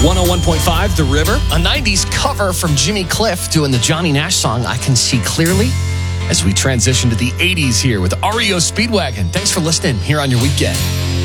101.5 The River. A 90s cover from Jimmy Cliff doing the Johnny Nash song, I Can See Clearly, as we transition to the 80s here with REO Speedwagon. Thanks for listening here on your weekend.